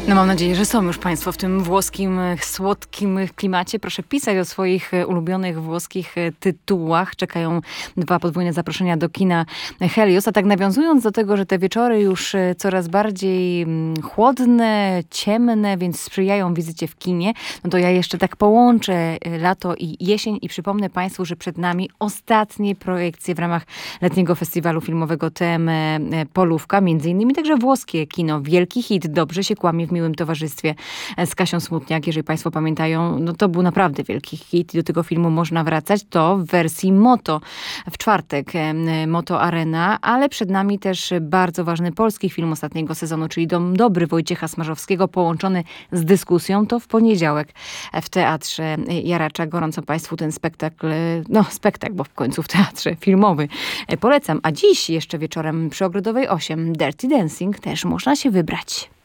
No mam nadzieję, że są już Państwo w tym włoskim, słodkim klimacie. Proszę pisać o swoich ulubionych włoskich tytułach. Czekają 2 podwójne zaproszenia do kina Helios. A tak nawiązując do tego, że te wieczory już coraz bardziej chłodne, ciemne, więc sprzyjają wizycie w kinie, no to ja jeszcze tak połączę lato i jesień i przypomnę Państwu, że przed nami ostatnie projekcje w ramach letniego festiwalu filmowego TM Polówka. Między innymi także włoskie kino. Wielki hit, Dobrze się kłamie w miłym towarzystwie z Kasią Smutniak. Jeżeli Państwo pamiętają, no to był naprawdę wielki hit i do tego filmu można wracać. To w wersji Moto. W czwartek Moto Arena, ale przed nami też bardzo ważny polski film ostatniego sezonu, czyli Dom Dobry Wojciecha Smarzowskiego, połączony z dyskusją. To w poniedziałek w Teatrze Jaracza. Gorąco Państwu ten spektakl, bo w końcu w teatrze filmowy polecam. A dziś jeszcze wieczorem przy Ogrodowej 8 Dirty Dancing też można się wybrać.